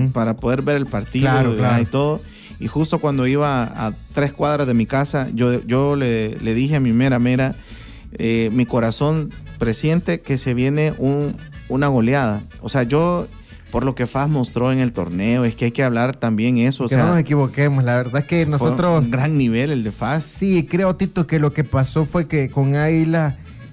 para poder ver el partido claro. y todo. Y justo cuando iba a 3 cuadras de mi casa, yo le dije a mi mera, mi corazón presiente que se viene una goleada. O sea, por lo que FAS mostró en el torneo, es que hay que hablar también eso. Que no nos equivoquemos, la verdad es que nosotros... un gran nivel el de FAS. Sí, creo, Tito, que lo que pasó fue que con Águila,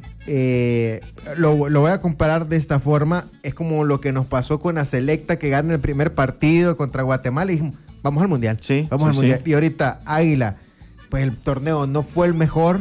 lo voy a comparar de esta forma, es como lo que nos pasó con la Selecta, que gana el primer partido contra Guatemala y dijimos, vamos al Mundial. Sí, vamos al Mundial. Sí. Y ahorita Águila, pues el torneo no fue el mejor,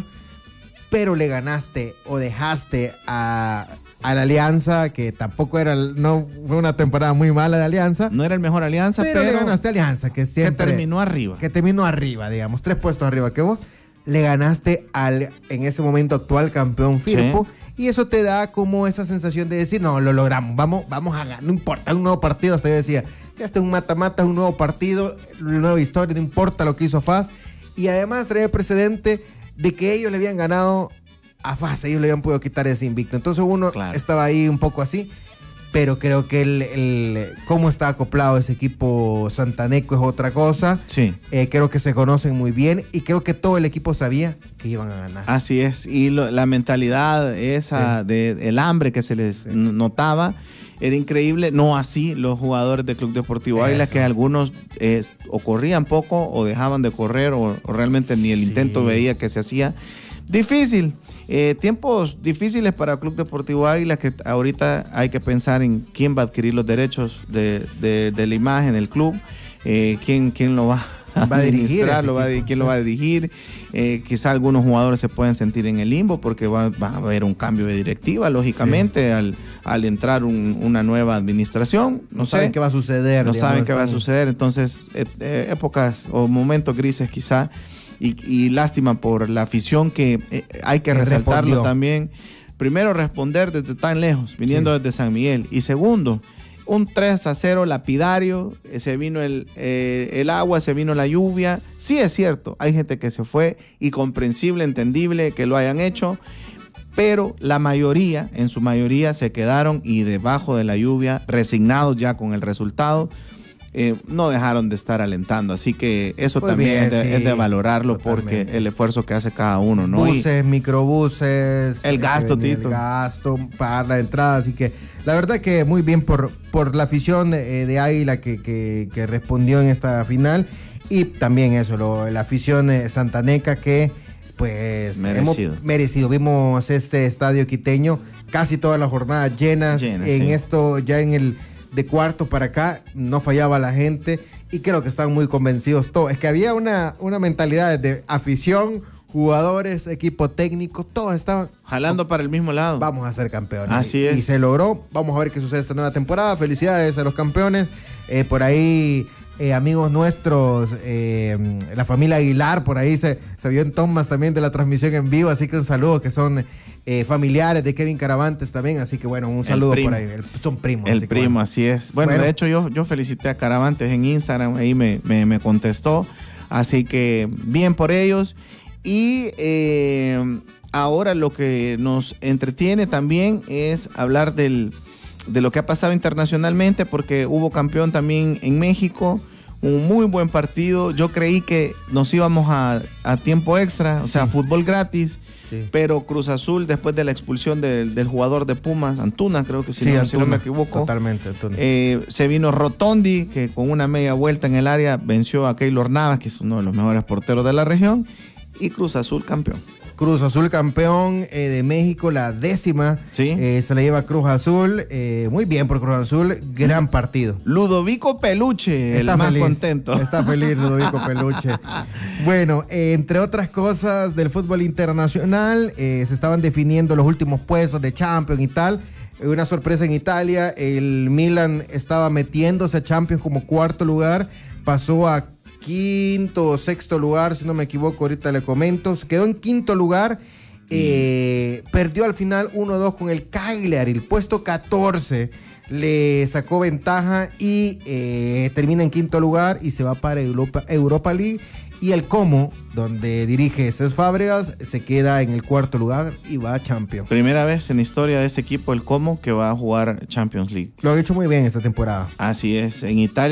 pero le ganaste o dejaste a la Alianza, que tampoco no fue una temporada muy mala de Alianza. No era el mejor Alianza, pero le ganaste a Alianza, que siempre... Que terminó arriba, digamos, 3 puestos arriba que vos. Le ganaste en ese momento actual campeón Firpo. Sí. Y eso te da como esa sensación de decir, no, lo logramos, vamos a ganar, no importa, un nuevo partido. Hasta yo decía, ya está un mata-mata, un nuevo partido, una nueva historia, no importa lo que hizo FAS. Y además trae el precedente de que ellos le habían ganado a FAS, ellos le habían podido quitar ese invicto. Entonces uno estaba ahí un poco así, pero creo que cómo está acoplado ese equipo santaneco es otra cosa. Sí. Creo que se conocen muy bien y creo que todo el equipo sabía que iban a ganar. Así es, y la mentalidad esa del hambre que se les notaba era increíble. No así los jugadores del Club Deportivo Águila, que algunos o corrían poco o dejaban de correr o realmente ni el intento veía que se hacía. Difícil. Tiempos difíciles para el Club Deportivo Águila, que ahorita hay que pensar en quién va a adquirir los derechos de la imagen del club, quién lo va a administrar, quién lo va a dirigir. Quizá algunos jugadores se pueden sentir en el limbo porque va a haber un cambio de directiva, lógicamente, al entrar una nueva administración. No saben qué va a suceder. Entonces, épocas o momentos grises quizá. Y lástima por la afición, que hay que resaltarlo también. Primero, responder desde tan lejos, viniendo desde San Miguel. Y segundo, un 3-0 lapidario. Se vino el agua, se vino la lluvia. Sí, es cierto, hay gente que se fue y comprensible, entendible que lo hayan hecho. Pero la mayoría, en su mayoría, se quedaron y debajo de la lluvia, resignados ya con el resultado. No dejaron de estar alentando, así que eso muy también bien, es de valorarlo, totalmente, porque el esfuerzo que hace cada uno, ¿no? Buses, microbuses, el gasto, Tito. El gasto, pagar la entrada, así que la verdad que muy bien por la afición de Águila que respondió en esta final, y también eso, la afición santaneca que pues merecido. Vimos este estadio quiteño casi todas las jornadas llenas esto ya en el de cuarto para acá, no fallaba la gente y creo que están muy convencidos todos. Es que había una mentalidad de afición, jugadores, equipo técnico, todos estaban jalando para el mismo lado. Vamos a ser campeones. Así es. Y se logró. Vamos a ver qué sucede esta nueva temporada. Felicidades a los campeones. Por ahí, amigos nuestros, la familia Aguilar, por ahí se vio en tomas también de la transmisión en vivo, así que un saludo, que son familiares de Kevin Caravantes también, así que bueno, un saludo por ahí. Son primos. El primo, bueno. Así es. Bueno, de hecho yo felicité a Caravantes en Instagram, ahí me contestó, así que bien por ellos. Y ahora lo que nos entretiene también es hablar de lo que ha pasado internacionalmente, porque hubo campeón también en México, un muy buen partido. Yo creí que nos íbamos a tiempo extra, o sea, fútbol gratis, pero Cruz Azul, después de la expulsión del jugador de Pumas, Antuna, creo que si no me equivoco, totalmente, Antuna. Se vino Rotondi, que con una media vuelta en el área venció a Keylor Navas, que es uno de los mejores porteros de la región, y Cruz Azul campeón. Cruz Azul campeón de México, la 10ª, se la lleva Cruz Azul, muy bien por Cruz Azul, gran partido. Ludovico Peluche, está el más contento. Está feliz Ludovico Peluche. Bueno, entre otras cosas del fútbol internacional, se estaban definiendo los últimos puestos de Champions y tal. Una sorpresa en Italia, el Milan estaba metiéndose a Champions como cuarto lugar, pasó a quinto o sexto lugar, si no me equivoco, ahorita le comento. Se quedó en quinto lugar, perdió al final 1-2 con el Cagliari, el puesto 14 le sacó ventaja y termina en quinto lugar y se va para Europa League. Y el Como, donde dirige Cés Fábregas, se queda en el cuarto lugar y va a Champions. Primera vez en la historia de ese equipo, el Como, que va a jugar Champions League. Lo ha hecho muy bien esta temporada. Así es, en Italia.